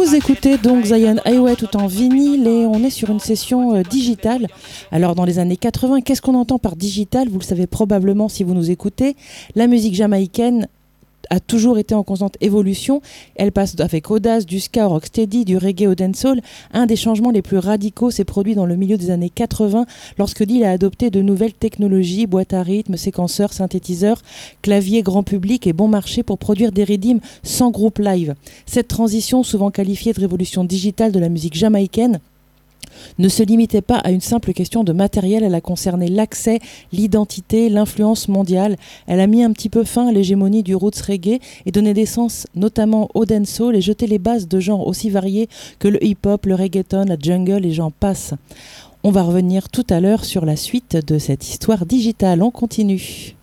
Vous écoutez donc Zion Highway tout en vinyle et on est sur une session digitale. Alors dans les années 80, qu'est-ce qu'on entend par digital ? Vous le savez probablement si vous nous écoutez. La musique jamaïcaine a toujours été en constante évolution. Elle passe avec audace du ska au rocksteady, du reggae au dancehall. Un des changements les plus radicaux s'est produit dans le milieu des années 80 lorsque Lil a adopté de nouvelles technologies, boîtes à rythme, séquenceurs, synthétiseurs, claviers grand public et bon marché pour produire des rythmes sans groupe live. Cette transition, souvent qualifiée de révolution digitale de la musique jamaïcaine, ne se limitait pas à une simple question de matériel, elle a concerné l'accès, l'identité, l'influence mondiale. Elle a mis un petit peu fin à l'hégémonie du roots reggae et donné naissance notamment au dancehall et jeté les bases de genres aussi variés que le hip-hop, le reggaeton, la jungle et j'en passe. On va revenir tout à l'heure sur la suite de cette histoire digitale. On continue.